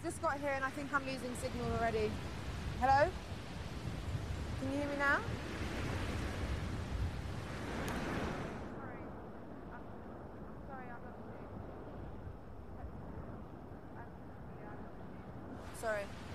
just got here and I think I'm losing signal already. Hello? Can you hear me now? Sorry, I'm not. Sorry.